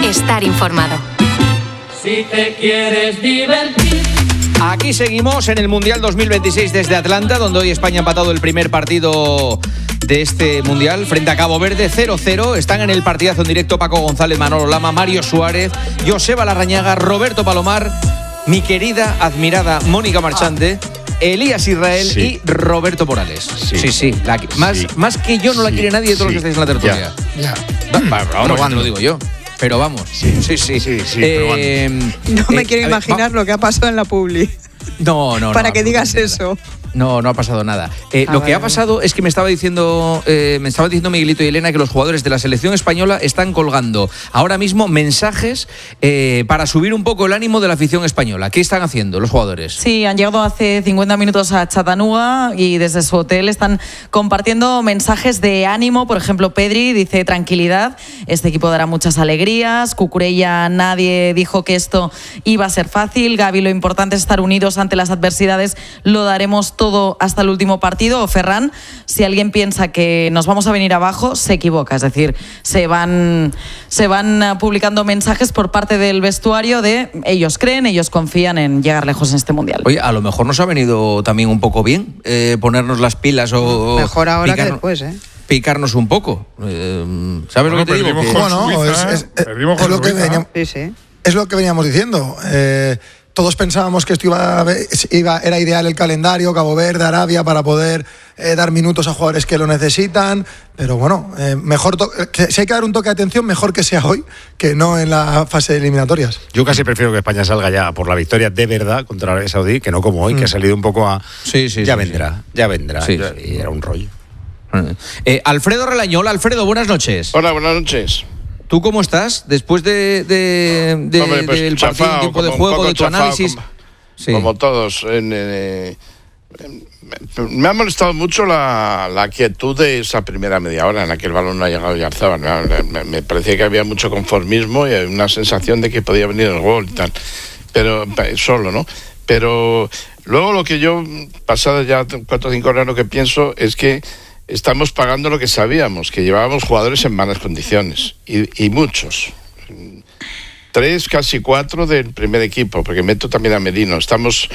estar informado. Si te quieres divertir. Aquí seguimos en el Mundial 2026 desde Atlanta, donde hoy España ha empatado el primer partido de este Mundial frente a Cabo Verde, 0-0. Están en el partidazo en directo Paco González, Manolo Lama, Mario Suárez, Joseba Larrañaga, Roberto Palomar, mi querida, admirada Mónica Marchante, Elías Israel y Roberto Morales. Sí. Más que yo no la quiere nadie de todos los que estáis en la tertulia. Ahora lo digo yo. Pero vamos, sí. No me quiero imaginar lo que ha pasado en la publi. No. Para que digas eso. No ha pasado nada. Lo que ha pasado es que me estaba diciendo Miguelito y Elena que los jugadores de la selección española están colgando ahora mismo mensajes para subir un poco el ánimo de la afición española. ¿Qué están haciendo los jugadores? Sí, han llegado hace 50 minutos a Chattanooga y desde su hotel están compartiendo mensajes de ánimo. Por ejemplo, Pedri dice: tranquilidad, este equipo dará muchas alegrías. Cucurella, nadie dijo que esto iba a ser fácil. Gavi, lo importante es estar unidos ante las adversidades, lo daremos todo hasta el último partido. O Ferran, si alguien piensa que nos vamos a venir abajo, se equivoca. Es decir, se van publicando mensajes por parte del vestuario de ellos creen, ellos confían en llegar lejos en este Mundial. Oye, a lo mejor nos ha venido también un poco bien ponernos las pilas o mejor ahora que después, picarnos un poco. ¿Sabes lo que te digo? Es lo que veníamos diciendo. Todos pensábamos que esto era ideal el calendario, Cabo Verde, Arabia, para poder dar minutos a jugadores que lo necesitan. Pero bueno, mejor si hay que dar un toque de atención, mejor que sea hoy que no en la fase de eliminatorias. Yo casi prefiero que España salga ya por la victoria de verdad contra Arabia Saudí, que no como hoy, que ha salido un poco a... Ya vendrá. Sí. Y era un rollo. Alfredo Relañol. Alfredo, buenas noches. Hola, buenas noches. ¿Tú cómo estás después del partido, un tiempo de juego, de tu análisis? Como todos. Me ha molestado mucho la quietud de esa primera media hora en la que el balón no ha llegado a Oyarzabal. Me parecía que había mucho conformismo y una sensación de que podía venir el gol y tal. Pero solo, ¿no? Pero luego lo que yo, pasadas ya 4 o 5 horas, lo que pienso es que estamos pagando lo que sabíamos, que llevábamos jugadores en malas condiciones, y muchos. 3, casi 4 del primer equipo, porque meto también a Merino. Estamos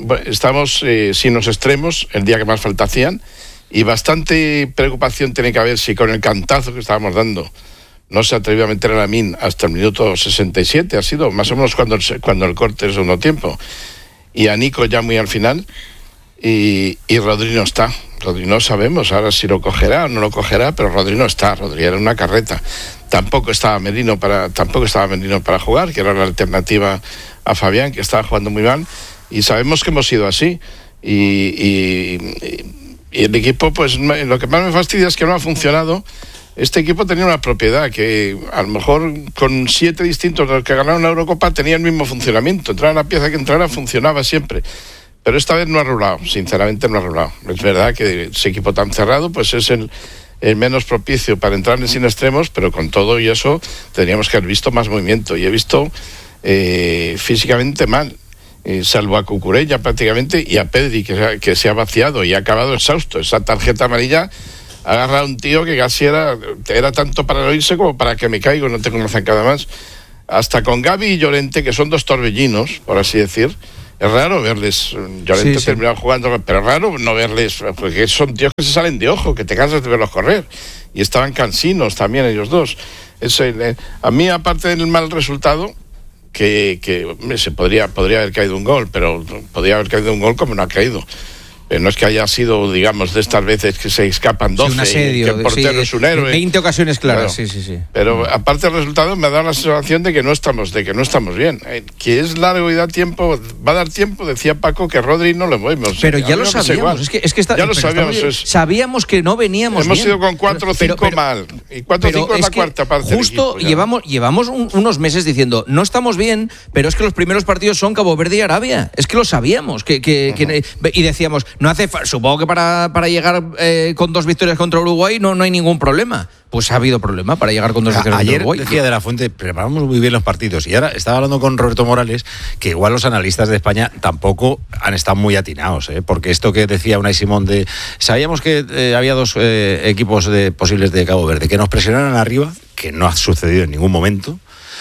sin los extremos el día que más falta hacían, y bastante preocupación tiene que haber si con el cantazo que estábamos dando no se atrevió a meter a Lamine hasta el minuto 67, ha sido más o menos cuando el corte del segundo tiempo, y a Nico ya muy al final, y Rodri no está. Rodri no sabemos ahora si lo cogerá o no lo cogerá, pero Rodri no está. Rodri era una carreta. Tampoco estaba Merino para jugar, que era la alternativa a Fabián, que estaba jugando muy mal, y sabemos que hemos sido así. Y el equipo, pues lo que más me fastidia es que no ha funcionado. Este equipo tenía una propiedad que a lo mejor con 7 distintos de los que ganaron la Eurocopa tenía el mismo funcionamiento. Entrara la pieza que entrara, funcionaba siempre. Pero esta vez no ha rulado, sinceramente no ha rulado. Es verdad que ese equipo tan cerrado pues es el menos propicio para entrar sin extremos, pero con todo y eso teníamos que haber visto más movimiento. Y he visto físicamente mal, salvo a Cucurella prácticamente, y a Pedri, que se ha vaciado y ha acabado exhausto. Esa tarjeta amarilla ha agarrado a un tío que casi era tanto para no irse como para que me caigo, no tengo una zancada más. Hasta con Gavi y Llorente, que son 2 torbellinos, por así decir. Es raro verles, Llorente terminado jugando, pero es raro no verles, porque son tíos que se salen de ojo, que te cansas de verlos correr. Y estaban cansinos también ellos dos. A mí, aparte del mal resultado, que se podría haber caído un gol, pero podría haber caído un gol como no ha caído. No es que haya sido, digamos, de estas veces que se escapan 12, un asedio, que el portero es un héroe. 20 ocasiones claras, claro. Sí. Pero aparte del resultado me da la sensación de que no estamos bien. Que es largo y da tiempo, va a dar tiempo, decía Paco, que Rodri no lo movemos. Pero ya lo sabíamos, ya lo sabíamos. Sabíamos que no veníamos hemos bien. Ido con 4 o 5 mal, y 4 o 5 es la cuarta parte. Justo del equipo, llevamos unos meses diciendo, no estamos bien, pero es que los primeros partidos son Cabo Verde y Arabia. Es que lo sabíamos, y decíamos, no hace falta. Supongo que para llegar con 2 victorias contra Uruguay no hay ningún problema. Pues ha habido problema para llegar con 2 victorias contra Uruguay. Ayer decía De la Fuente, preparamos muy bien los partidos, y ahora estaba hablando con Roberto Morales, que igual los analistas de España tampoco han estado muy atinados, porque esto que decía Unai Simón sabíamos que había 2 equipos posibles de Cabo Verde, que nos presionaran arriba, que no ha sucedido en ningún momento.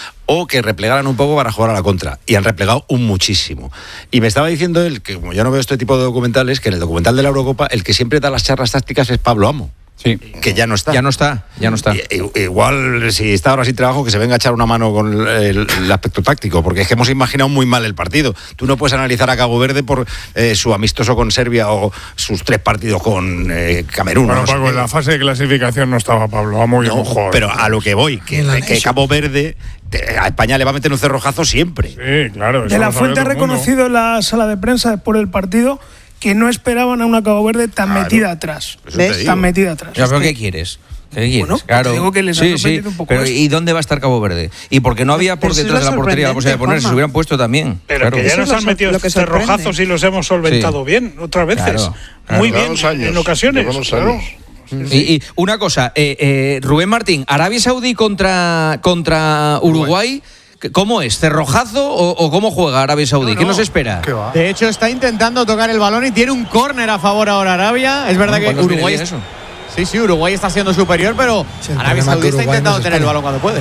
o que replegaran un poco para jugar a la contra. Y han replegado muchísimo. Y me estaba diciendo él, que como yo no veo este tipo de documentales, que en el documental de la Eurocopa el que siempre da las charlas tácticas es Pablo Amo. Sí. Que ya no está. Ya no está. Igual, si está ahora sin trabajo, que se venga a echar una mano con el aspecto táctico, porque es que hemos imaginado muy mal el partido. Tú no puedes analizar a Cabo Verde por su amistoso con Serbia o sus 3 partidos con Camerún. Bueno, Paco, en la fase de clasificación no estaba Pablo Amo y un jugador. Pero a lo que voy, que Cabo Verde a España le va a meter un cerrojazo siempre. Sí, claro. De la Fuente ha reconocido en la sala de prensa después del partido que no esperaban a una Cabo Verde tan metida atrás. ¿Ves? Tan metida atrás. Ya, pero ¿qué quieres? Bueno, claro. digo que les ha sorprendido un poco pero eso. ¿y dónde va a estar Cabo Verde? Y porque no había por detrás de la portería, vamos a ponerse, se hubieran puesto también. Pero que ya nos han metido cerrojazos y los hemos solventado bien, otras veces. Muy bien, en ocasiones. Claro. Y una cosa, Rubén Martín, Arabia Saudí contra Uruguay. ¿Cómo es? ¿Cerrojazo o cómo juega Arabia Saudí? ¿Qué nos espera? De hecho, está intentando tocar el balón y tiene un córner a favor ahora Arabia. Es verdad que Uruguay es eso. Sí, Uruguay está siendo superior, pero Arabia Saudí está intentando tener el balón cuando puede.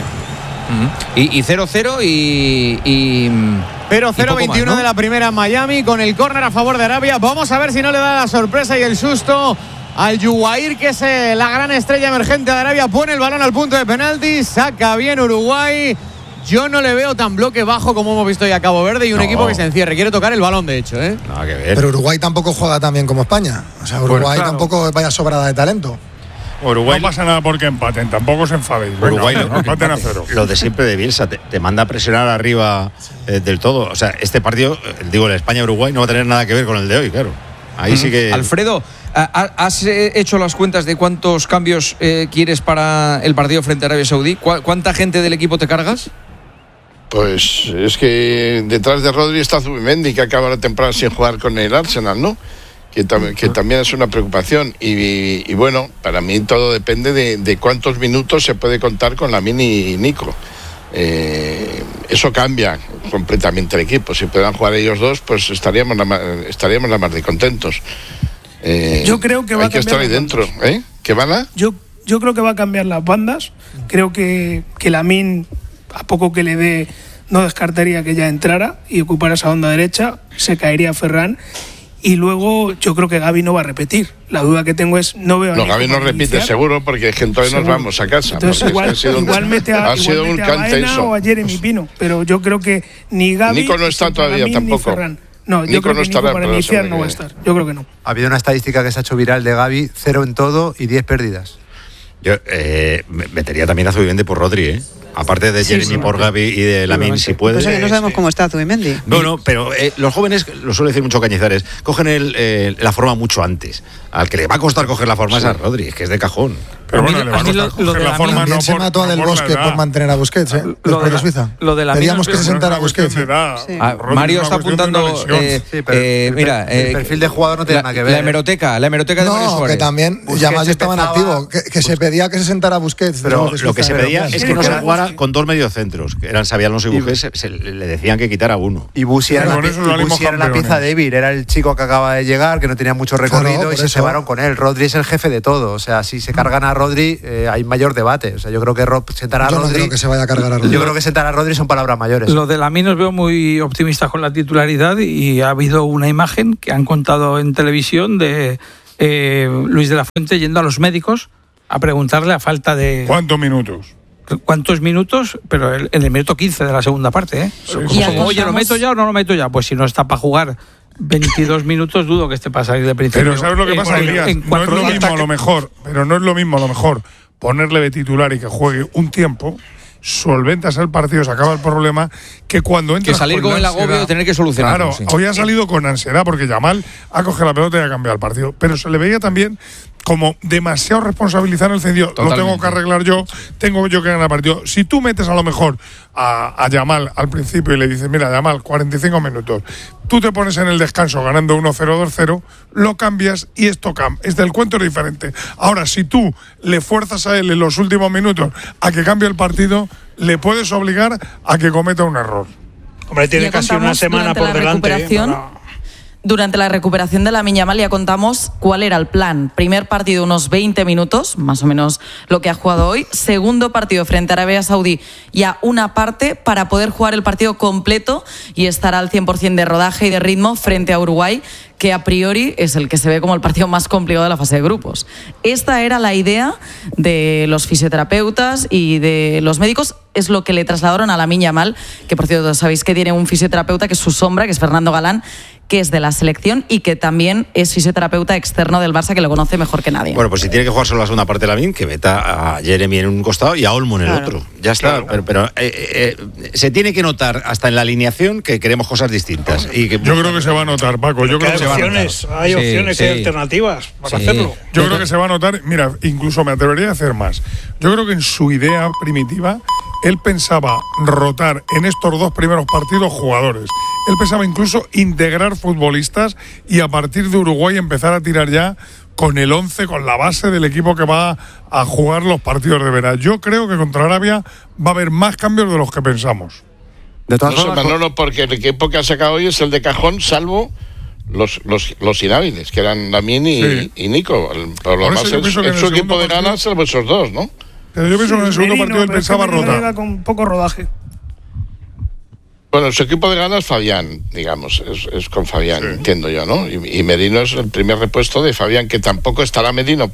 Y 0-0 y 0-0-21 ¿no? de la primera en Miami con el córner a favor de Arabia. Vamos a ver si no le da la sorpresa y el susto al Yuwair, que es la gran estrella emergente de Arabia. Pone el balón al punto de penalti, saca bien Uruguay. Yo no le veo tan bloque bajo como hemos visto ya a Cabo Verde y un equipo que se encierre. Quiere tocar el balón, de hecho. Nada que ver. Pero Uruguay tampoco juega tan bien como España. O sea, Uruguay tampoco vaya sobrada de talento. Uruguay no pasa nada porque empaten, tampoco se enfadéis. Uruguay empaten a 0. Lo de siempre de Bielsa, te manda a presionar arriba del todo. O sea, este partido, el España-Uruguay, no va a tener nada que ver con el de hoy, claro. Ahí sí que. Alfredo, ¿has hecho las cuentas de cuántos cambios quieres para el partido frente a Arabia Saudí? ¿Cuánta gente del equipo te cargas? Pues es que detrás de Rodri está Zubimendi, que acaba la temporada sin jugar con el Arsenal, ¿no? Que también es una preocupación. Y bueno, para mí todo depende de cuántos minutos se puede contar con Lamine y Nico. Eso cambia completamente el equipo. Si puedan jugar ellos dos, pues estaríamos la más de contentos. Yo creo que va hay que estar ahí dentro. ¿Qué van a? Yo creo que va a cambiar las bandas. Creo que Lamine, a poco que le dé, no descartaría que ya entrara y ocupara esa banda derecha. Se caería Ferran. Y luego yo creo que Gavi no va a repetir. La duda que tengo es, no veo a Nico. Gavi no repite seguro, porque es que entonces nos vamos a casa. Entonces igual mete a Baena o a Jeremy Pino, pero yo creo que ni Gavi, Nico no está todavía tampoco. No, yo creo que Nico para iniciar no va a estar. Yo creo que no. Ha habido una estadística que se ha hecho viral de Gavi, 0 en todo y 10 pérdidas. Yo metería también a Zubimendi por Rodri, Aparte de Jeremy por Gavi y de Lamine, si puede. Pues que no sabemos cómo está Zubimendi. No, pero los jóvenes, lo suele decir mucho Cañizares, cogen la forma mucho antes. Al que le va a costar coger la forma es a Rodri, que es de cajón. Pero bueno, le va a costar coger la forma no se mató a Del Bosque por mantener a Busquets, después de Suiza. Pedíamos que se sentara a Busquets. Mario está apuntando. Mira, el perfil de jugador no tiene nada que ver. La hemeroteca de Mario Suárez. Que también Yamal estaba en activo, que se pedía que se sentara a Busquets. Pero lo que se pedía es que no se jugara con 2 mediocentros, que eran Xabi Alonso y Busquets, le decían que quitara uno. Y Busi era la pieza débil, era el chico que acaba de llegar, que no tenía mucho recorrido y se cebaron con él. Rodri es el jefe de todo, o sea, si se cargan a Rodri hay mayor debate, o sea, yo creo que sentar a Rodri. No creo que se vaya a cargar a Rodri. Yo creo que sentar a Rodri son palabras mayores. Lo de Lamine os veo muy optimistas con la titularidad y ha habido una imagen que han contado en televisión de Luis de la Fuente yendo a los médicos a preguntarle a falta de... ¿Cuántos minutos? Pero en el minuto 15 de la segunda parte, oye, ¿lo meto ya o no lo meto ya? Pues si no está para jugar 22 minutos, dudo que esté para salir de principio. Pero ¿sabes lo que pasa, Elías? No es lo mismo a lo mejor ponerle de titular y que juegue un tiempo, solventas el partido, se acaba el problema, que cuando entras que salir con el agobio de tener que solucionarlo. Claro, hoy ha salido con ansiedad porque Yamal ha cogido la pelota y ha cambiado el partido, pero se le veía también como demasiado responsabilizar el sentido. Lo tengo que arreglar yo, tengo yo que ganar el partido. Si tú metes a lo mejor a Yamal al principio y le dices, mira, Yamal, 45 minutos, tú te pones en el descanso ganando 1-0, 2-0, lo cambias y esto cambia. El cuento es diferente. Ahora, si tú le fuerzas a él en los últimos minutos a que cambie el partido, le puedes obligar a que cometa un error. Hombre, tiene casi una semana por delante. Durante la recuperación de Lamine Yamal ya contamos cuál era el plan. Primer partido unos 20 minutos, más o menos lo que ha jugado hoy. Segundo partido frente a Arabia Saudí, ya una parte para poder jugar el partido completo y estar al 100% de rodaje y de ritmo frente a Uruguay, que a priori es el que se ve como el partido más complicado de la fase de grupos. Esta era la idea de los fisioterapeutas y de los médicos, es lo que le trasladaron a Lamine Yamal, que por cierto sabéis que tiene un fisioterapeuta que es su sombra, que es Fernando Galán, que es de la selección y que también es fisioterapeuta externo del Barça, que lo conoce mejor que nadie. Bueno, pues si tiene que jugar solo la segunda parte de Lamine, que meta a Jeremy en un costado y a Olmo en el otro. Ya está. Claro. Pero se tiene que notar hasta en la alineación que queremos cosas distintas. Y que, yo creo que se va a notar, Paco. Yo creo que hay opciones y alternativas para hacerlo. Yo creo que se va a notar. Mira, incluso me atrevería a hacer más. Yo creo que en su idea primitiva él pensaba rotar en estos 2 primeros partidos jugadores. Él pensaba incluso integrar futbolistas y a partir de Uruguay empezar a tirar ya con el 11, con la base del equipo que va a jugar los partidos de verano. Yo creo que contra Arabia va a haber más cambios de los que pensamos. De todas formas, Manolo, porque el equipo que ha sacado hoy es el de cajón, salvo los inhábiles, que eran Lamine y Nico. Por lo más es su equipo de ganas, salvo esos 2, ¿no? Pero yo pienso que en el segundo partido él pensaba rotar. Con poco rodaje. Bueno, su equipo de ganas, Fabián, digamos, es con Fabián, entiendo yo, ¿no? Y Merino es el primer repuesto de Fabián, que tampoco estará Merino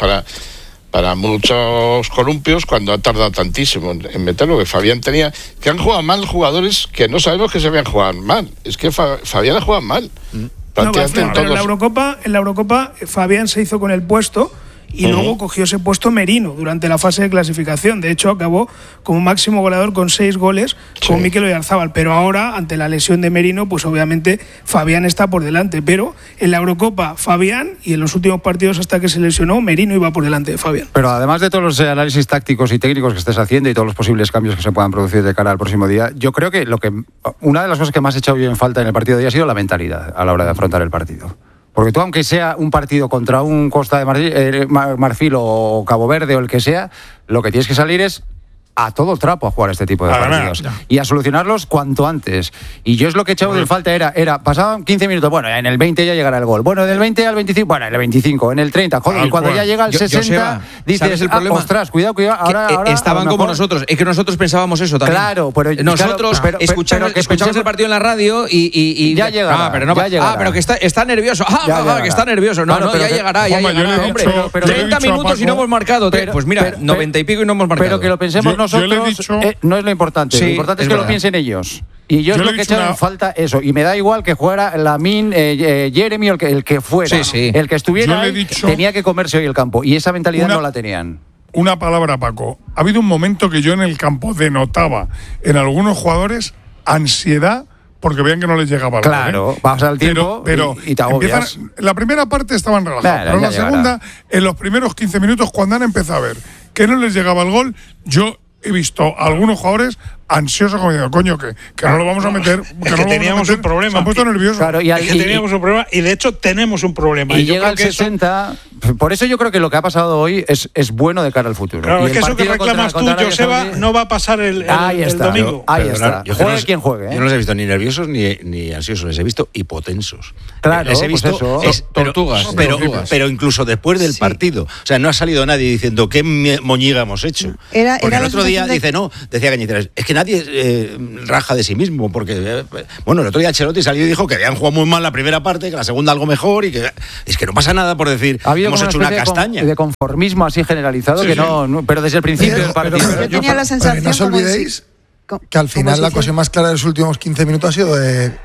para muchos columpios cuando ha tardado tantísimo en meterlo, que Fabián tenía, que han jugado mal jugadores que no sabemos que se habían jugado mal. Es que Fabián ha jugado mal. Pero en la Eurocopa Fabián se hizo con el puesto y luego cogió ese puesto Merino durante la fase de clasificación. De hecho, acabó como máximo goleador con 6 goles con Mikel Oyarzabal. Pero ahora, ante la lesión de Merino, pues obviamente Fabián está por delante. Pero en la Eurocopa, Fabián, y en los últimos partidos hasta que se lesionó, Merino iba por delante de Fabián. Pero además de todos los análisis tácticos y técnicos que estés haciendo y todos los posibles cambios que se puedan producir de cara al próximo día, yo creo que una de las cosas que más he echado yo en falta en el partido de hoy ha sido la mentalidad a la hora de afrontar el partido. Porque tú, aunque sea un partido contra un Costa de Marfil o Cabo Verde o el que sea, lo que tienes que salir es a todo trapo a jugar este tipo de partidos y a solucionarlos cuanto antes. Y yo es lo que he echado de falta, era pasaban 15 minutos, bueno, en el 20 ya llegará el gol, bueno, del 20 al 25, bueno, en el 25, en el 30, joder, y cuando ya llega al 60 dices, el problema? Ostras, cuidado, ahora estaban como nosotros, es que nosotros pensábamos eso también. Claro, pero nosotros escuchamos el partido en la radio y ya llegará, pero que está nervioso, que está nervioso, ya llegará, hombre, 30 minutos y no hemos marcado, pues mira, 90 y pico y no hemos marcado. Pero que lo pensemos nosotros no es lo importante. Lo importante es que lo piensen ellos. Y yo es lo que he echado en falta eso. Y me da igual que jugara Lamine, Jeremy, el que fuera. El que estuviera ahí, tenía que comerse hoy el campo. Y esa mentalidad no la tenían. Una palabra, Paco. Ha habido un momento que yo en el campo denotaba en algunos jugadores ansiedad porque veían que no les llegaba el gol. Claro, pasa el tiempo y te agobias. La primera parte estaban relajados, pero en la segunda, en los primeros 15 minutos, cuando han empezado a ver que no les llegaba el gol, yo he visto a algunos jugadores ansiosos como diciendo, coño, que no lo vamos a meter. Que teníamos un problema. Se han puesto nerviosos. Claro, teníamos un problema y de hecho tenemos un problema. Y llega al 60. Por eso yo creo que lo que ha pasado hoy es bueno de cara al futuro. Claro, es que eso que reclamas tú, Joseba, no va a pasar el domingo. Ahí está. Juegue quien juegue. Yo no los he visto ni nerviosos ni ansiosos, les he visto hipotensos. Claro, les he visto tortugas. Pero incluso después del partido. O sea, no ha salido nadie diciendo qué moñiga hemos hecho. Porque el otro día decía Cañizares, es que nadie raja de sí mismo, porque el otro día Ancelotti salió y dijo que habían jugado muy mal la primera parte, que la segunda algo mejor y que es que no pasa nada por decir hemos hecho una castaña. De conformismo así generalizado, pero desde el principio del partido. Yo tenía la sensación, no os olvidéis que al final la cosa más clara de los últimos 15 minutos ha sido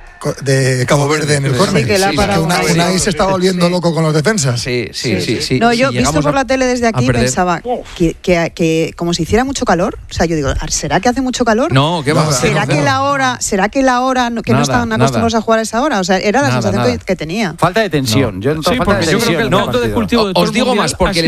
de Cabo Verde en el córner. Que Unai se estaba volviendo loco con los defensas. Sí. No, yo visto por la tele desde aquí pensaba que como si hiciera mucho calor, o sea, yo digo, ¿será que hace mucho calor? No, ¿qué va? ¿Será que la hora que no estaban acostumbrados a jugar a esa hora? O sea, era la sensación que tenía. Falta de tensión. Yo creo que el punto de cultivo de todo os digo más, porque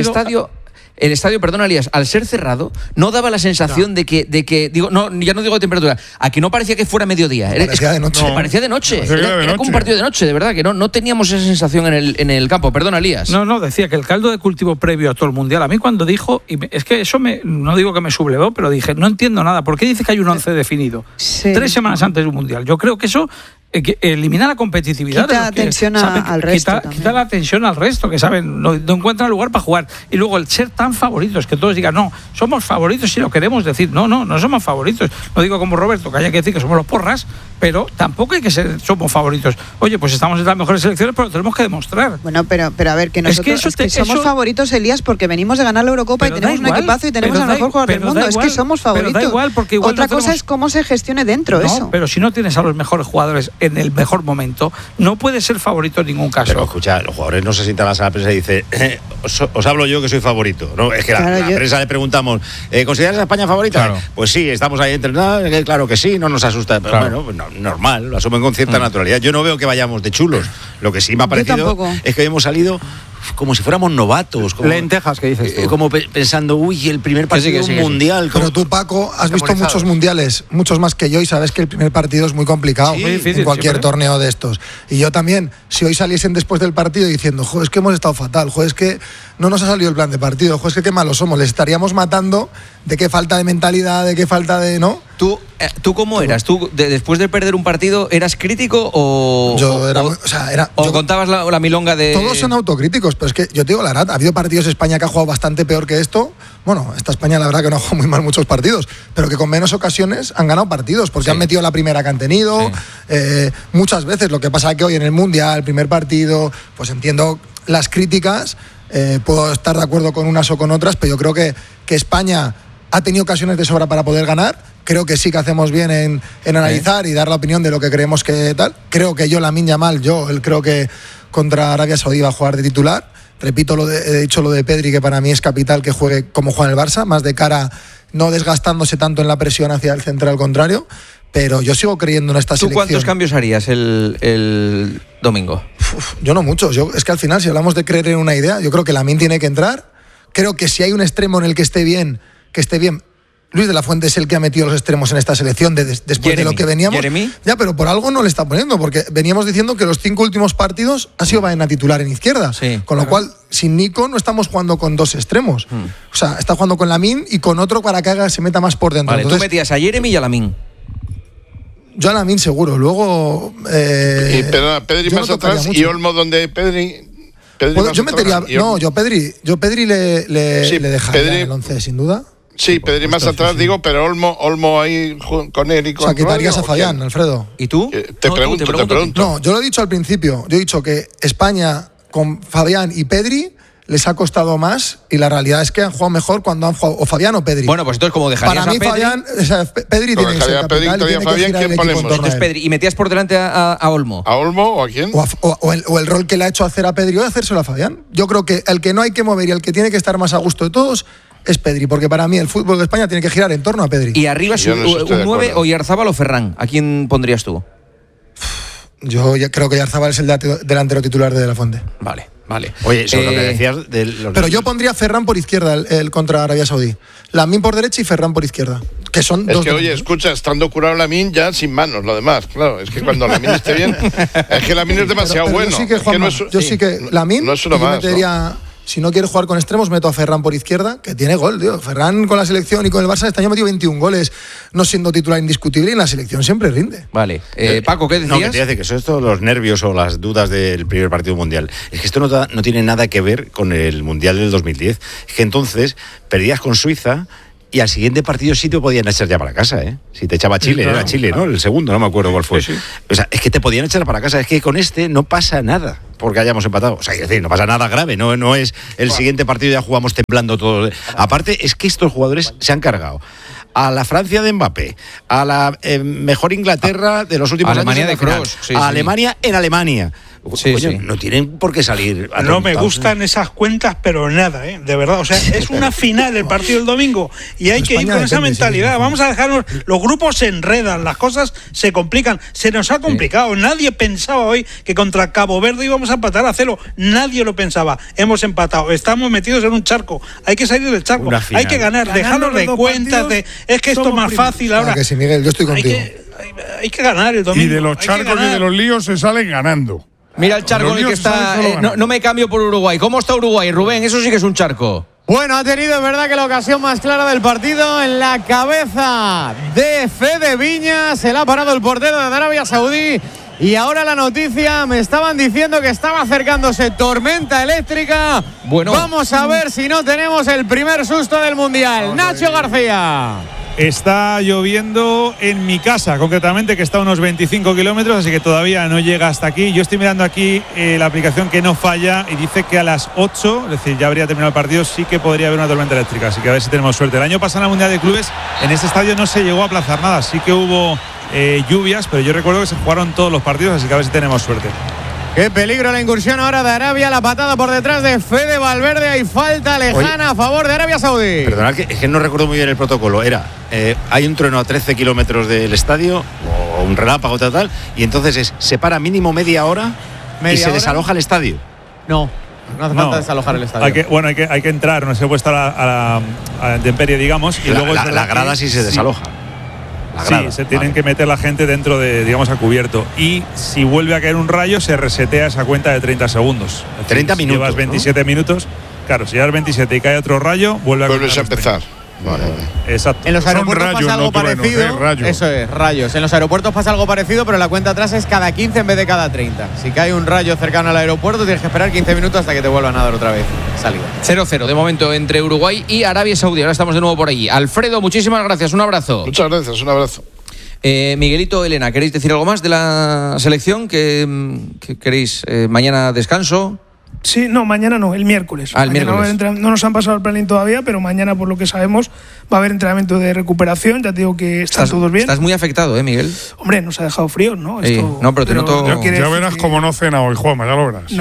el estadio, perdón, Elías, al ser cerrado, no daba la sensación de que digo, no, ya no digo de temperatura, a que no parecía que fuera mediodía. Parecía de noche. Parecía de noche. Era como un partido de noche, de verdad, que no teníamos esa sensación en el campo. Perdón, Elías. No, decía que el caldo de cultivo previo a todo el Mundial, a mí cuando dijo, es que eso no digo que me sublevó, pero dije, no entiendo nada. ¿Por qué dice que hay un 11 definido? 3 semanas antes de un Mundial. Yo creo que eso elimina la competitividad. Quita atención al resto. Quita la atención al resto, que saben, no encuentran lugar para jugar. Y luego el ser tan favoritos, que todos digan, no, somos favoritos si lo queremos decir. No somos favoritos. No digo como Roberto, que haya que decir que somos los porras, pero tampoco hay que ser, somos favoritos. Oye, pues estamos en las mejores selecciones, pero tenemos que demostrar. Bueno, pero a ver, que nosotros somos favoritos, Elías, porque venimos de ganar la Eurocopa y tenemos un equipazo y tenemos al mejor jugador del mundo. Es que somos favoritos. Pero da igual, porque igual otra cosa es cómo se gestione dentro eso. Pero si no tienes a los mejores jugadores en el mejor momento, no puedes ser favorito en ningún caso. Pero escucha, los jugadores no se sientan a la sala de prensa y dicen, os hablo yo que soy favorito. No, es que la prensa le preguntamos, ¿consideras a España favorita? Claro. Pues sí, estamos ahí entrenados, claro que sí, no nos asusta. Pero bueno, pues normal, lo asumen con cierta naturalidad. Yo no veo que vayamos de chulos. Lo que sí me ha parecido es que hemos salido como si fuéramos novatos. Como, lentejas, que dices tú. Como pensando, uy, el primer partido mundial. Pero tú, Paco, has visto muchos mundiales, muchos más que yo, y sabes que el primer partido es muy complicado en cualquier torneo de estos. Y yo también, si hoy saliesen después del partido diciendo, joder, es que hemos estado fatal, joder, es que no nos ha salido el plan de partido, joder, es que qué malos somos, les estaríamos matando de qué falta de mentalidad, de qué falta de... ¿no? ¿Tú cómo eras? ¿Tú después de perder un partido eras crítico o...? Yo era... ¿O contabas la milonga de...? Todos son autocríticos, pero es que yo te digo la verdad, ha habido partidos en España que ha jugado bastante peor que esto. Bueno, esta España la verdad que no ha jugado muy mal muchos partidos, pero que con menos ocasiones han ganado partidos, porque han metido la primera que han tenido, muchas veces. Lo que pasa es que hoy en el Mundial, el primer partido, pues entiendo las críticas, puedo estar de acuerdo con unas o con otras, pero yo creo que España ha tenido ocasiones de sobra para poder ganar. Creo que sí que hacemos bien en analizar y dar la opinión de lo que creemos que tal. Creo que Lamine Yamal, él creo que contra Arabia Saudí va a jugar de titular. Repito, he dicho lo de Pedri, que para mí es capital que juegue como juega en el Barça, más de cara, no desgastándose tanto en la presión hacia el central contrario. Pero yo sigo creyendo en esta selección. ¿Tú cuántos cambios harías el domingo? Yo no muchos. Es que al final, si hablamos de creer en una idea, yo creo que Lamine tiene que entrar. Creo que si hay un extremo en el que esté bien. Luis de la Fuente es el que ha metido los extremos en esta selección después de lo que veníamos. ¿Jeremy? Ya, pero por algo no le está poniendo, porque veníamos diciendo que los 5 últimos partidos ha sido Baena titular en izquierda. Sí, con lo cual, sin Nico no estamos jugando con dos extremos. O sea, está jugando con Lamine y con otro para que se meta más por dentro. Vale, entonces, tú metías a Jeremy y a Lamine. Yo a Lamine seguro. Luego... Pedri más atrás y Olmo donde Pedri... yo metería... No, yo Pedri le dejaría el 11 sin duda. Sí, Pedri más atrás, digo, pero Olmo ahí con él y con... O sea, quitarías a Fabián, Alfredo. ¿Y tú? Te pregunto. No, yo lo he dicho al principio. Yo he dicho que España con Fabián y Pedri les ha costado más, y la realidad es que han jugado mejor cuando han jugado o Fabián o Pedri. Bueno, pues entonces, como dejarías para mí, a Pedri... Pedri tiene que ser capital, tiene que girar el equipo en torno a él. Pedri, ¿y metías por delante a Olmo? ¿A Olmo o a quién? O el rol que le ha hecho hacer a Pedri hoy, hacérselo a Fabián. Yo creo que el que no hay que mover y el que tiene que estar más a gusto de todos es Pedri, porque para mí el fútbol de España tiene que girar en torno a Pedri. ¿Y arriba es un 9 o Oyarzabal o Ferran? ¿A quién pondrías tú? Yo creo que Oyarzabal es el delantero titular de De la Fuente. Vale. Oye, sobre lo que decías... Pero yo pondría a Ferran por izquierda, el contra Arabia Saudí. Lamine por derecha y Ferran por izquierda. Que son es dos que, oye, escucha, estando curado Lamine ya sin manos, lo demás. Claro, es que cuando Lamine esté bien... Es que Lamine es demasiado bueno. Yo sí que Lamine... No es uno más, si no quiere jugar con extremos, meto a Ferran por izquierda, que tiene gol, tío. Ferran con la selección y con el Barça este año ha metido 21 goles, no siendo titular indiscutible, y en la selección siempre rinde. Vale. Paco, ¿qué decías? No, que te decía que son estos los nervios o las dudas del primer partido mundial. Es que esto no tiene nada que ver con el Mundial del 2010. Es que entonces perdías con Suiza y al siguiente partido sí te podían echar ya para casa, ¿eh? Si te echaba Chile, era Chile, ¿no? El segundo, no me acuerdo cuál fue. Sí. O sea, es que te podían echar para casa. Es que con este no pasa nada porque hayamos empatado. O sea, es decir, no pasa nada grave. No es el siguiente partido ya jugamos temblando todo. Aparte, es que estos jugadores se han cargado a la Francia de Mbappé, a la mejor Inglaterra de los últimos Alemania años. Alemania de Kroos. A Alemania en Alemania. No tienen por qué salir. No me gustan esas cuentas, pero nada, de verdad. O sea, es una final el partido del domingo y hay que ir con esa mentalidad. Vamos a dejarnos, los grupos se enredan, las cosas se complican. Se nos ha complicado. Nadie pensaba hoy que contra Cabo Verde íbamos a empatar a 0. Nadie lo pensaba. Hemos empatado. Estamos metidos en un charco. Hay que salir del charco. Hay que ganar. Dejarnos de cuentas es que esto es más fácil ahora. Que sí, Miguel, yo estoy contigo. Hay que ganar el domingo. Y de los charcos y de los líos se salen ganando. Mira el charco en el que está. No me cambio por Uruguay. ¿Cómo está Uruguay, Rubén? Eso sí que es un charco. Bueno, ha tenido, es verdad, que la ocasión más clara del partido en la cabeza de Fede Viñas. Se la ha parado el portero de Arabia Saudí Y ahora la noticia, me estaban diciendo que estaba acercándose tormenta eléctrica. Bueno, vamos a ver si no tenemos el primer susto del Mundial. Nacho García. Está lloviendo en mi casa, concretamente, que está a unos 25 kilómetros, así que todavía no llega hasta aquí. Yo estoy mirando aquí la aplicación que no falla y dice que a las 8, es decir, ya habría terminado el partido, sí que podría haber una tormenta eléctrica, así que a ver si tenemos suerte. El año pasado en la Mundial de Clubes, en este estadio no se llegó a aplazar nada, sí que hubo lluvias, pero yo recuerdo que se jugaron todos los partidos, así que a ver si tenemos suerte. Qué peligro la incursión ahora de Arabia, la patada por detrás de Fede Valverde, hay falta lejana a favor de Arabia Saudí. Perdonad, es que no recuerdo muy bien el protocolo. Era, hay un trueno a 13 kilómetros del estadio, o un relámpago tal, y entonces se para mínimo media hora y se desaloja el estadio. No hace falta desalojar el estadio. Hay que entrar, no se puede estar a la intemperie, digamos, y luego la grada sí se desaloja. Sí, se tienen que meter la gente dentro de, digamos, a cubierto. Y si vuelve a caer un rayo, se resetea esa cuenta de 30 segundos. 30 minutos. Si llevas 27 minutos, claro, si llevas 27 y cae otro rayo, vuelves a empezar. Vale. Exacto. En los aeropuertos rayos, pasa algo no parecido. Rayos. Eso es, rayos. En los aeropuertos pasa algo parecido, pero la cuenta atrás es cada 15 en vez de cada 30. Si cae un rayo cercano al aeropuerto, tienes que esperar 15 minutos hasta que te vuelvan a dar otra vez salida. 0-0 de momento entre Uruguay y Arabia Saudí. Ahora estamos de nuevo por allí. Alfredo, muchísimas gracias. Un abrazo. Muchas gracias, un abrazo. Miguelito, Elena, ¿queréis decir algo más de la selección? ¿Qué queréis? ¿Mañana descanso? Sí, no, mañana no, el miércoles. El miércoles. No nos han pasado el planning todavía, pero mañana, por lo que sabemos, va a haber entrenamiento de recuperación. Ya te digo que están todos bien. Estás muy afectado, Miguel. Hombre, nos ha dejado frío, ¿no? No, pero te noto. Ya verás cómo no cena hoy, Juanma, ya lo verás.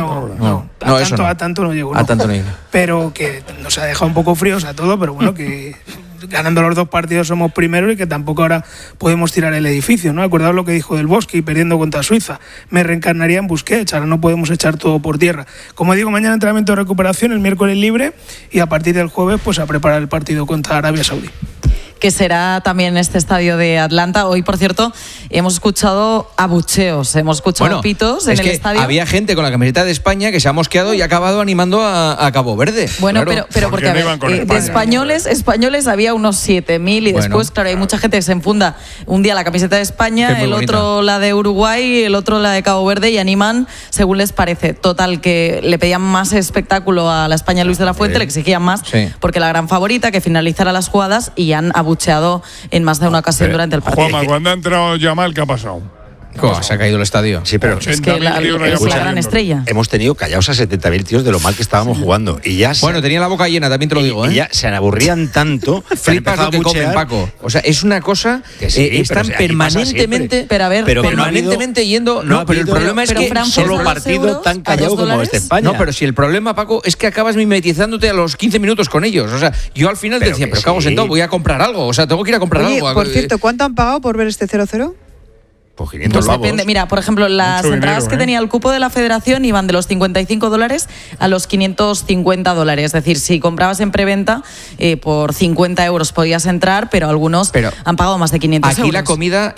A tanto no llego. A tanto no llego. Pero que nos ha dejado un poco fríos a todo, pero bueno, que ganando los 2 partidos somos primeros y que tampoco ahora podemos tirar el edificio, ¿no? Acordaos lo que dijo Del Bosque y perdiendo contra Suiza. Me reencarnaría en Busquets, ahora no podemos echar todo por tierra. Como digo, mañana entrenamiento de recuperación, el miércoles libre y a partir del jueves pues a preparar el partido contra Arabia Saudí. Que será también en este estadio de Atlanta. Hoy, por cierto, hemos escuchado abucheos, hemos escuchado pitos en el estadio. Había gente con la camiseta de España que se ha mosqueado y ha acabado animando a Cabo Verde. Bueno, claro. pero porque de españoles había unos 7.000 y después, claro, hay mucha gente que se enfunda un día la camiseta de España, el otro la de Uruguay, el otro la de Cabo Verde y animan según les parece. Total, que le pedían más espectáculo a la España Luis de la Fuente, le exigían más, porque la gran favorita que finalizara las jugadas y han abucheado en más de una ocasión durante el partido. Juanma, cuando ha entrado Yamal, ¿qué ha pasado? Se ha caído el estadio. Sí, pero es que es la gran estrella. Hemos tenido callados a 70.000 tíos de lo mal que estábamos jugando. Y ya tenía la boca llena, también te lo digo. Y ya se aburrían tanto. Flipas lo que comen, Paco. O sea, es una cosa. Están permanentemente. Permanentemente yendo. No, pero el problema es que solo partido tan callado como este España. No, pero si el problema, Paco, es que acabas mimetizándote a los 15 minutos con ellos. O sea, yo al final decía, pero cago sentado, voy a comprar algo. O sea, tengo que ir a comprar algo. Por cierto, ¿cuánto han pagado por ver este 0-0? Pues 500 pavos. Depende. Mira, por ejemplo, las entradas que tenía el cupo de la federación iban de los $55 a los $550. Es decir, si comprabas en preventa, por 50 euros podías entrar, pero algunos han pagado más de 500 euros. Aquí la comida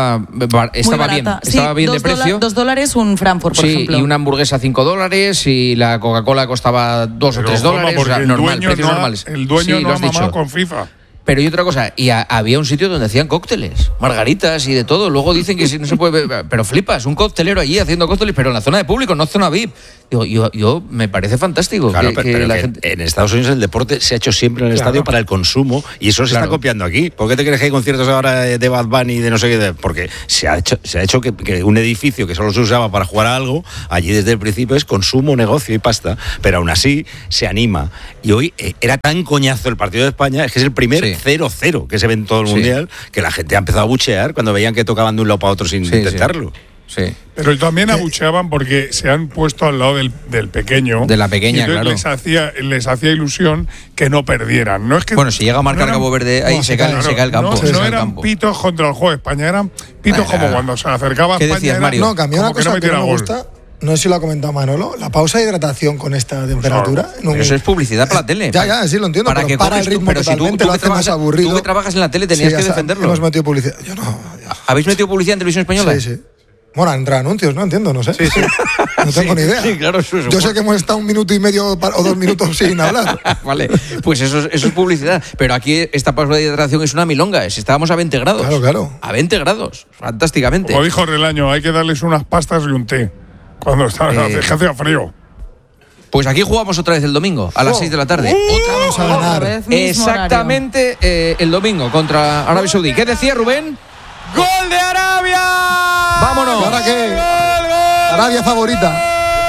estaba bien. Estaba bien de precio. $2 un Frankfurt, por ejemplo. Y una hamburguesa $5 y la Coca-Cola costaba $2 o $3. Porque normales. El dueño no ha mamado con FIFA. Pero y otra cosa, y había un sitio donde hacían cócteles, margaritas y de todo. Luego dicen que no se puede beber, pero flipas, un coctelero allí haciendo cócteles, pero en la zona de público, no zona VIP. Digo, yo me parece fantástico. Claro, pero la gente... En Estados Unidos el deporte se ha hecho siempre en el estadio para el consumo y eso se está copiando aquí. ¿Por qué te crees que hay conciertos ahora de Bad Bunny y de no sé qué? Porque se ha hecho que un edificio que solo se usaba para jugar a algo, allí desde el principio es consumo, negocio y pasta. Pero aún así se anima. Y hoy era tan coñazo el partido de España, es que es el primer 0-0 que se ve en todo el Mundial, que la gente ha empezado a buchear cuando veían que tocaban de un lado para otro sin intentarlo. Sí. Pero también abucheaban porque se han puesto al lado del pequeño. De la pequeña, claro. Les hacía ilusión que no perdieran. No es que, bueno, si llega a marcar Cabo Verde, ahí se cae el campo. No eran pitos contra el juego de España, eran pitos como cuando se acercaba a España. ¿Qué decías, Mario? No, cambió una cosa que no me gusta. No sé si lo ha comentado Manolo, la pausa de hidratación con esta temperatura. Eso es publicidad para la tele. Ya, sí lo entiendo, para pero para el ritmo totalmente, lo hace más aburrido. Tú que trabajas en la tele tenías que defenderlo. Hemos metido publicidad. Yo no. ¿Habéis metido publicidad en Televisión Española? Sí. Bueno, entra anuncios, ¿no? Entiendo, no sé. Sí. No tengo ni idea. Sí, claro, eso Yo sé que hemos estado 1 minuto y medio o 2 minutos sin hablar. Vale, pues eso es publicidad. Pero aquí esta pausa de hidratación es una milonga. Si estábamos a 20 grados. Claro. A 20 grados. Fantásticamente. Como dijo Relaño, hay que darles unas pastas y un té. Cuando hacía frío. Pues aquí jugamos otra vez el domingo, a las 6 de la tarde. Vamos a ganar. Exactamente el domingo contra Arabia Saudí. ¿Qué decía Rubén? ¡Gol de Arabia! ¡Vámonos! ¿Y ahora qué? Arabia favorita.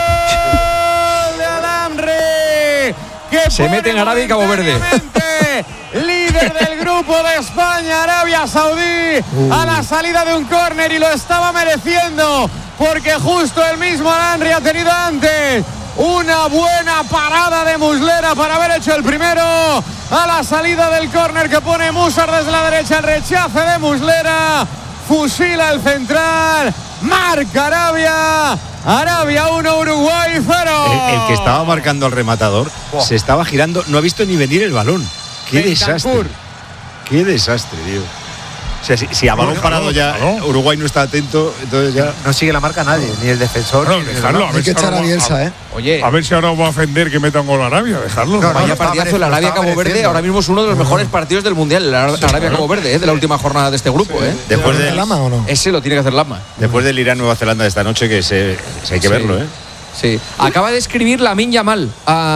¡Gol de Alamri! Que se mete en Arabia y Cabo Verde. Líder del grupo de España, Arabia Saudí, a la salida de un córner, y lo estaba mereciendo, porque justo el mismo Alamri ha tenido antes una buena parada de Muslera para haber hecho el primero a la salida del córner que pone Mussar desde la derecha. El rechace de Muslera, fusila el central, marca Arabia. Arabia 1, Uruguay 0. El que estaba marcando al rematador se estaba girando, no ha visto ni venir el balón. ¡Qué desastre! ¡Qué desastre, tío! O sea, si a balón parado ya Uruguay no está atento, entonces ya no sigue la marca nadie, ni el defensor. No, dejarlo. Hay que echar a Bielsa, Oye, a ver si ahora va a ofender que meta un gol a Arabia. Dejarlo. Vaya partidazo. El Arabia-Cabo Verde ahora mismo es uno de los mejores partidos del Mundial. El Arabia-Cabo Verde, de la última jornada de este grupo. Después de Lama o no. Ese lo tiene que hacer Lama. Después del Irán-Nueva Zelanda de esta noche, que hay que verlo, Sí. Acaba de escribir Lamine Yamal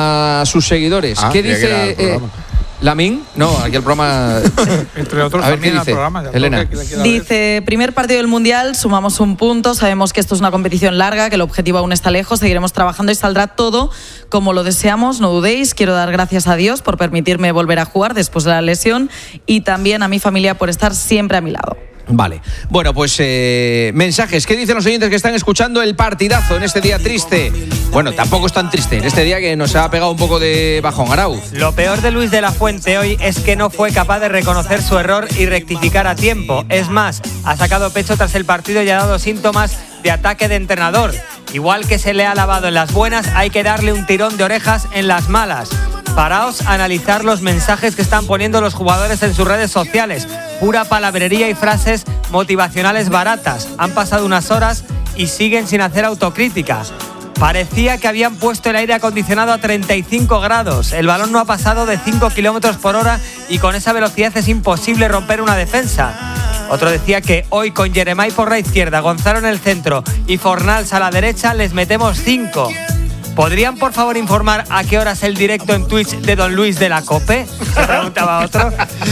a sus seguidores. ¿Qué dice Lamine? No, aquí el programa. Entre otros, a ver, también ¿qué dice? al programa. Elena. Dice, primer partido del Mundial, sumamos un punto, sabemos que esto es una competición larga, que el objetivo aún está lejos, seguiremos trabajando y saldrá todo como lo deseamos, no dudéis. Quiero dar gracias a Dios por permitirme volver a jugar después de la lesión y también a mi familia por estar siempre a mi lado. Vale. Bueno, pues mensajes. ¿Qué dicen los oyentes que están escuchando el partidazo en este día triste? Bueno, tampoco es tan triste. En este día que nos ha pegado un poco de bajón, Arauz. Lo peor de Luis de la Fuente hoy es que no fue capaz de reconocer su error y rectificar a tiempo. Es más, ha sacado pecho tras el partido y ha dado síntomas de ataque de entrenador. Igual que se le ha alabado en las buenas, hay que darle un tirón de orejas en las malas. Paraos a analizar los mensajes que están poniendo los jugadores en sus redes sociales. Pura palabrería y frases motivacionales baratas. Han pasado unas horas y siguen sin hacer autocrítica. Parecía que habían puesto el aire acondicionado a 35 grados. El balón no ha pasado de 5 kilómetros por hora y con esa velocidad es imposible romper una defensa. Otro decía que hoy con Jeremai por la izquierda, Gonzalo en el centro y Fornals a la derecha les metemos 5. ¿Podrían, por favor, informar a qué hora es el directo en Twitch de Don Luis de la COPE? Se preguntaba otro.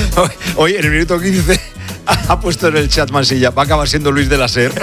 Hoy, en el minuto 15, ha puesto en el chat Mansilla, va a acabar siendo Luis de la SER.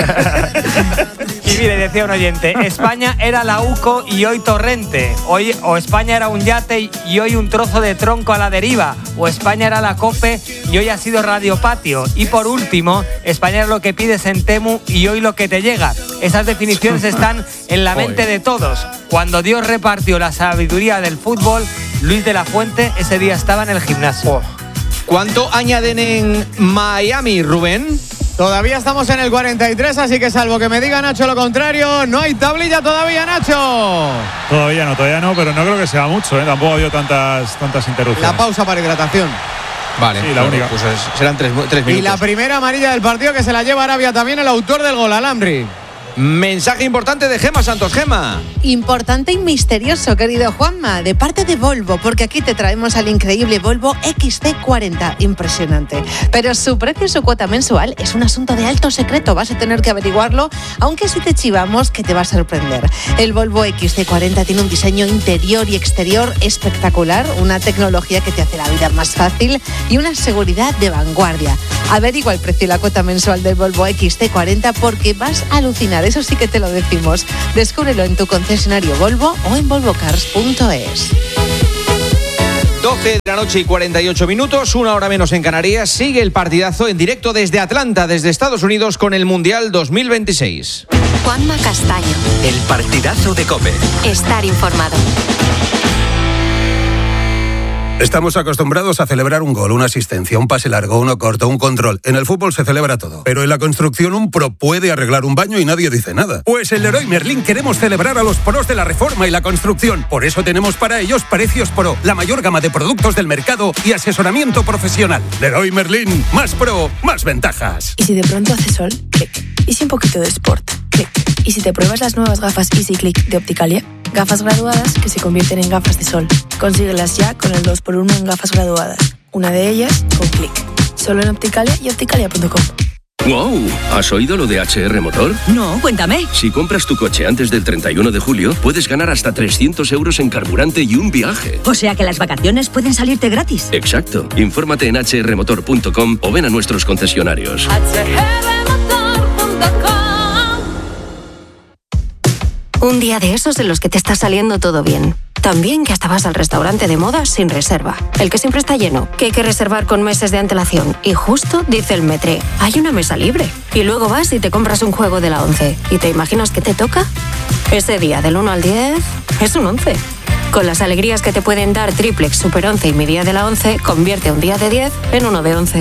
Y mire, decía un oyente, España era la UCO y hoy Torrente. Hoy, o España era un yate y hoy un trozo de tronco a la deriva. O España era la COPE y hoy ha sido Radio Patio. Y por último, España era lo que pides en Temu y hoy lo que te llega. Esas definiciones están en la mente de todos. Cuando Dios repartió la sabiduría del fútbol, Luis de la Fuente ese día estaba en el gimnasio. ¿Cuánto añaden en Miami, Rubén? Todavía estamos en el 43, así que salvo que me diga Nacho lo contrario, no hay tablilla todavía, Nacho. Todavía no, pero no creo que sea mucho, tampoco ha habido tantas interrupciones. La pausa para hidratación. Vale, sí, la única. Pues serán 3 minutos. Y la primera amarilla del partido que se la lleva Arabia también, el autor del gol, Alamri. Mensaje importante de Gema Santos. Gema. Importante y misterioso, querido Juanma, de parte de Volvo, porque aquí te traemos al increíble Volvo XC40. Impresionante. Pero su precio y su cuota mensual es un asunto de alto secreto. Vas a tener que averiguarlo, aunque si te chivamos que te va a sorprender. El Volvo XC40 tiene un diseño interior y exterior espectacular, una tecnología que te hace la vida más fácil y una seguridad de vanguardia. Averigua el precio y la cuota mensual del Volvo XC40 porque vas a alucinar. Eso sí que te lo decimos. Descúbrelo en tu concesionario Volvo o en volvocars.es. 12 de la noche y 48 minutos, 1 hora menos en Canarias. Sigue el partidazo en directo desde Atlanta, desde Estados Unidos, con el Mundial 2026. Juanma Castaño. El partidazo de COPE. Estar informado. Estamos acostumbrados a celebrar un gol, una asistencia, un pase largo, uno corto, un control. En el fútbol se celebra todo. Pero en la construcción un pro puede arreglar un baño y nadie dice nada. Pues en Leroy Merlin queremos celebrar a los pros de la reforma y la construcción. Por eso tenemos para ellos precios pro, la mayor gama de productos del mercado y asesoramiento profesional. Leroy Merlin, más pro, más ventajas. ¿Y si de pronto hace sol? Clic. ¿Y si un poquito de sport? Clic. ¿Y si te pruebas las nuevas gafas Easy Click de Opticalia? Gafas graduadas que se convierten en gafas de sol. Consíguelas ya con el 2x1 en gafas graduadas. Una de ellas con Click. Solo en Opticalia y opticalia.com. ¡Wow! ¿Has oído lo de HR Motor? No, cuéntame. Si compras tu coche antes del 31 de julio, puedes ganar hasta 300 euros en carburante y un viaje. O sea que las vacaciones pueden salirte gratis. Exacto. Infórmate en hrmotor.com o ven a nuestros concesionarios. Un día de esos en los que te está saliendo todo bien. También que hasta vas al restaurante de moda sin reserva. El que siempre está lleno, que hay que reservar con meses de antelación. Y justo dice el Metre, hay una mesa libre. Y luego vas y te compras un juego de la 11. ¿Y te imaginas que te toca? Ese día del 1 al 10 es un 11. Con las alegrías que te pueden dar Triplex, Super 11 y mi día de la 11, convierte un día de 10 en uno de 11.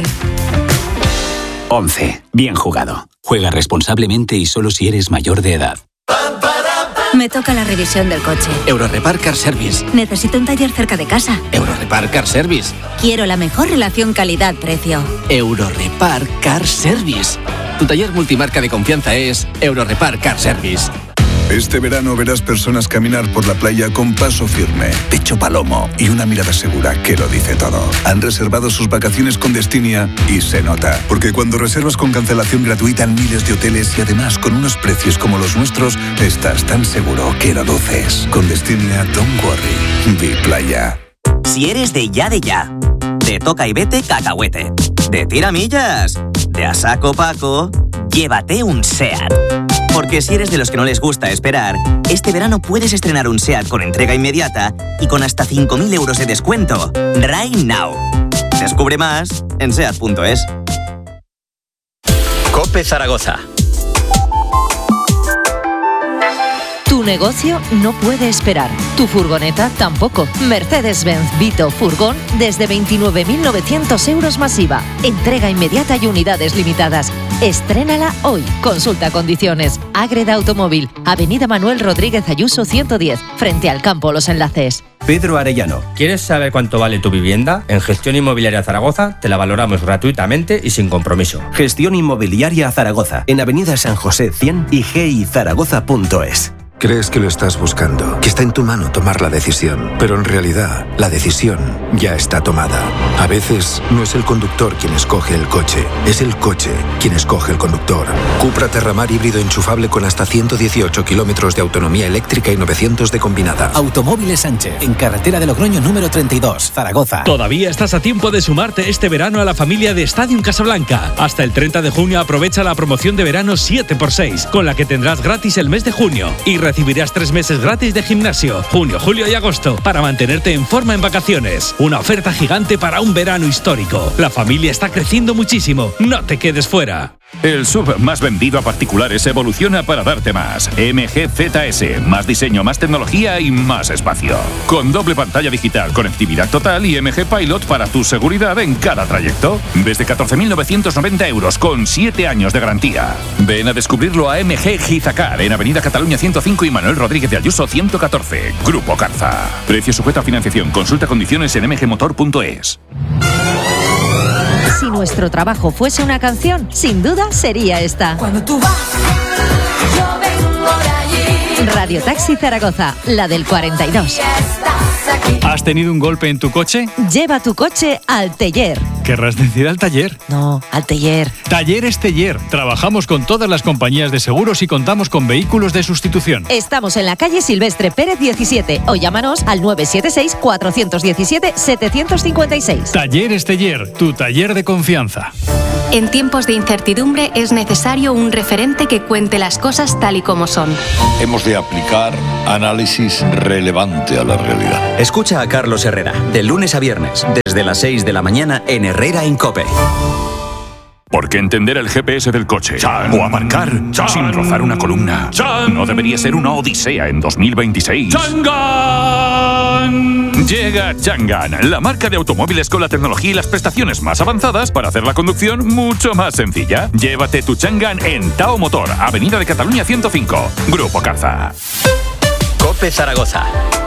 11. Bien jugado. Juega responsablemente y solo si eres mayor de edad. Me toca la revisión del coche. Eurorepar Car Service. Necesito un taller cerca de casa. Eurorepar Car Service. Quiero la mejor relación calidad-precio. Eurorepar Car Service. Tu taller multimarca de confianza es Eurorepar Car Service. Este verano verás personas caminar por la playa con paso firme, pecho palomo y una mirada segura que lo dice todo. Han reservado sus vacaciones con Destinia y se nota. Porque cuando reservas con cancelación gratuita en miles de hoteles y además con unos precios como los nuestros, estás tan seguro que lo luces. Con Destinia, don't worry. Be playa. Si eres de ya, de toca y vete cacahuete, de tiramillas, de a saco Paco, llévate un SEAT. Porque si eres de los que no les gusta esperar, este verano puedes estrenar un SEAT con entrega inmediata y con hasta 5.000 euros de descuento. Right now. Descubre más en SEAT.es. COPE Zaragoza. Tu negocio no puede esperar. Tu furgoneta tampoco. Mercedes-Benz Vito Furgón desde 29.900 euros masiva. Entrega inmediata y unidades limitadas. Estrénala hoy. Consulta condiciones. Ágreda Automóvil. Avenida Manuel Rodríguez Ayuso 110. Frente al campo Los Enlaces. Pedro Arellano. ¿Quieres saber cuánto vale tu vivienda? En Gestión Inmobiliaria Zaragoza te la valoramos gratuitamente y sin compromiso. Gestión Inmobiliaria Zaragoza. En Avenida San José 100 y gizaragoza.es. Crees que lo estás buscando, que está en tu mano tomar la decisión, pero en realidad la decisión ya está tomada. A veces no es el conductor quien escoge el coche, es el coche quien escoge el conductor. Cupra Terramar híbrido enchufable con hasta 118 kilómetros de autonomía eléctrica y 900 de combinada. Automóviles Sánchez, en carretera de Logroño número 32, Zaragoza. Todavía estás a tiempo de sumarte este verano a la familia de Stadium Casablanca. Hasta el 30 de junio aprovecha la promoción de verano 7x6, con la que tendrás gratis el mes de junio y recibirás 3 meses gratis de gimnasio, junio, julio y agosto, para mantenerte en forma en vacaciones. Una oferta gigante para un verano histórico. La familia está creciendo muchísimo. No te quedes fuera. El SUV más vendido a particulares evoluciona para darte más. MG ZS, más diseño, más tecnología y más espacio. Con doble pantalla digital, conectividad total y MG Pilot para tu seguridad en cada trayecto. Desde 14.990 euros con 7 años de garantía. Ven a descubrirlo a MG Gizacar en Avenida Cataluña 105 y Manuel Rodríguez de Ayuso 114. Grupo Carza. Precio sujeto a financiación. Consulta condiciones en mgmotor.es. Si nuestro trabajo fuese una canción, sin duda sería esta. Cuando tú vas, yo vengo de allí. Radio Taxi Zaragoza, la del 42. ¿Has tenido un golpe en tu coche? Lleva tu coche al taller. ¿Querrás decir al taller? No, al taller. Talleres Teller. Trabajamos con todas las compañías de seguros y contamos con vehículos de sustitución. Estamos en la calle Silvestre Pérez 17 o llámanos al 976-417-756. Talleres Teller, tu taller de confianza. En tiempos de incertidumbre es necesario un referente que cuente las cosas tal y como son. Hemos de aplicar análisis relevante a la realidad. Escucha a Carlos Herrera, de lunes a viernes, desde las 6 de la mañana en Herrera en COPE. Porque entender el GPS del coche o aparcar sin rozar una columna no debería ser una odisea en 2026. ¡Changan! Llega Changan, la marca de automóviles con la tecnología y las prestaciones más avanzadas para hacer la conducción mucho más sencilla. Llévate tu Changan en Tao Motor, Avenida de Cataluña 105. Grupo Carza. COPE Zaragoza.